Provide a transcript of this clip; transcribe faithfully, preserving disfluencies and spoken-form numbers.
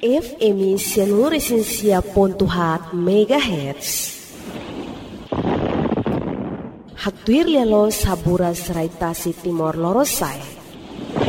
F M Sianuresensia pontuhat megahertz. Hatuir lialo saburas raitasi Timor Lorosai.